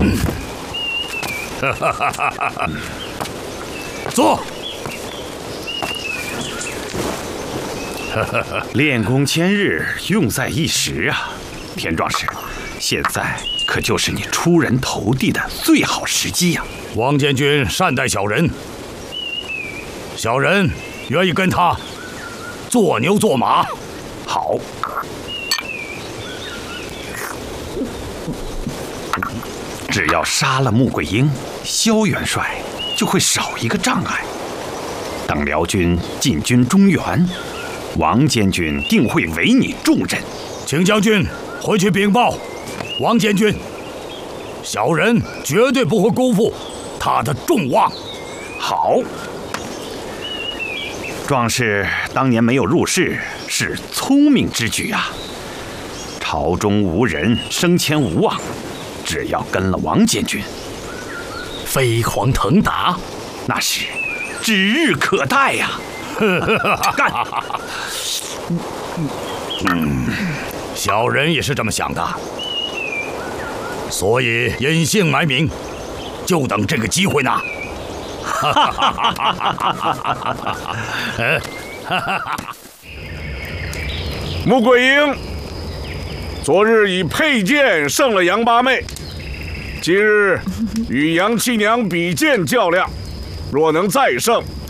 坐。 练功千日，用在一时啊！田壮士，现在可就是你出人头地的最好时机呀！ 王监军善待小人，小人愿意跟他做牛做马。 好。只要杀了穆桂英，萧元帅就会少一个障碍。等辽军进军中原，王监军定会委你重任。 请将军回去禀报王监军，小人绝对不会辜负他的重望。 好。壮士当年没有入仕，是聪明之举啊。朝中无人，升迁无望，只要跟了王监军， 飞黄腾达， 那是指日可待呀！干！ 小人也是这么想的，所以隐姓埋名，就等这个机会呢。 穆桂英，昨日以佩剑胜了杨八妹，今日与杨七娘比剑较量，若能再胜，